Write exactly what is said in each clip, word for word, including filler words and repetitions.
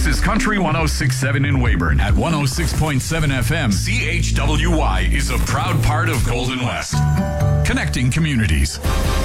This is Country one oh six point seven in Weyburn. At one oh six point seven F M, C H W Y is a proud part of Golden West. Connecting communities.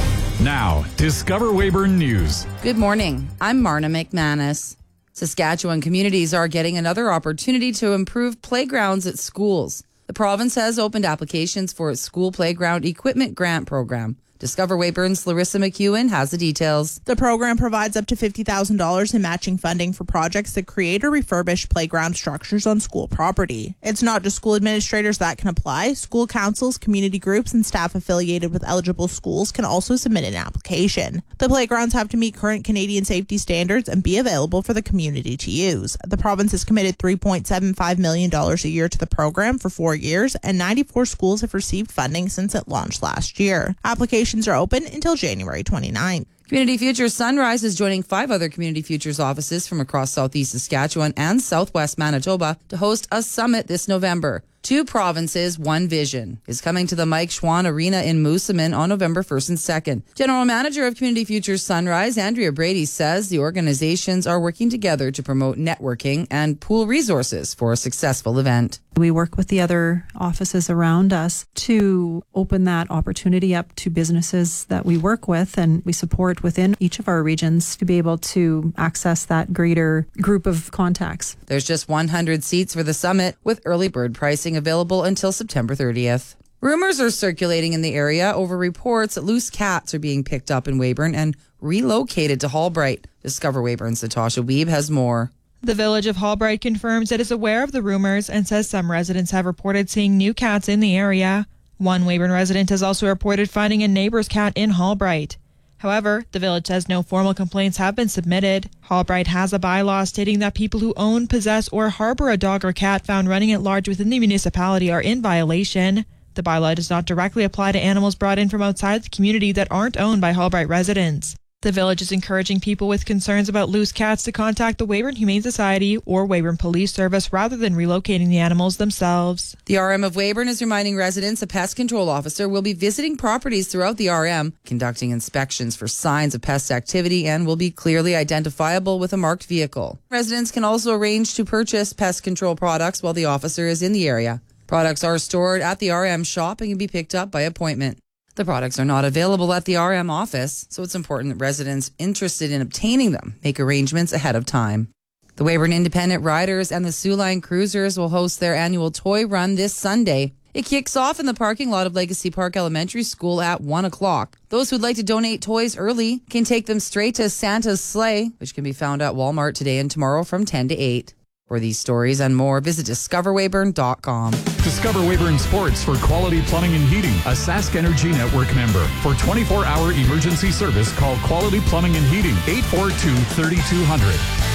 Now, Discover Weyburn News. Good morning. I'm Marna McManus. Saskatchewan communities are getting another opportunity to improve playgrounds at schools. The province has opened applications for its school playground equipment grant program. Discover Weyburn's Larissa McEwen has the details. The program provides up to fifty thousand dollars in matching funding for projects that create or refurbish playground structures on school property. It's not just school administrators that can apply. School councils, community groups, and staff affiliated with eligible schools can also submit an application. The playgrounds have to meet current Canadian safety standards and be available for the community to use. The province has committed three point seven five million dollars a year to the program for four years, and ninety-four schools have received funding since it launched last year. Applications are open until January twenty-ninth. Community Futures Sunrise is joining five other Community Futures offices from across southeast Saskatchewan and southwest Manitoba to host a summit this November. Two provinces, one vision is coming to the Mike Schwann Arena in Moosomin on November first and second. General Manager of Community Futures Sunrise, Andrea Brady, says the organizations are working together to promote networking and pool resources for a successful event. We work with the other offices around us to open that opportunity up to businesses that we work with and we support within each of our regions to be able to access that greater group of contacts. There's just one hundred seats for the summit, with early bird pricing available until September thirtieth. Rumors are circulating in the area over reports that loose cats are being picked up in Weyburn and relocated to Hallbright. Discover Weyburn's Natasha Weeb has more. The Village of Hallbright confirms it is aware of the rumors and says some residents have reported seeing new cats in the area. One Weyburn resident has also reported finding a neighbor's cat in Hallbright. However, the village says no formal complaints have been submitted. Hallbright has a bylaw stating that people who own, possess, or harbor a dog or cat found running at large within the municipality are in violation. The bylaw does not directly apply to animals brought in from outside the community that aren't owned by Hallbright residents. The village is encouraging people with concerns about loose cats to contact the Weyburn Humane Society or Weyburn Police Service rather than relocating the animals themselves. The R M of Weyburn is reminding residents a pest control officer will be visiting properties throughout the R M, conducting inspections for signs of pest activity, and will be clearly identifiable with a marked vehicle. Residents can also arrange to purchase pest control products while the officer is in the area. Products are stored at the R M shop and can be picked up by appointment. The products are not available at the R M office, so it's important that residents interested in obtaining them make arrangements ahead of time. The Weyburn Independent Riders and the Soo Line Cruisers will host their annual toy run this Sunday. It kicks off in the parking lot of Legacy Park Elementary School at one o'clock. Those who'd like to donate toys early can take them straight to Santa's Sleigh, which can be found at Walmart today and tomorrow from ten to eight. For these stories and more, visit discover weyburn dot com. Discover Weyburn Sports for Quality Plumbing and Heating, a Sask Energy Network member. For twenty-four hour emergency service, call Quality Plumbing and Heating, eight four two, three two zero zero.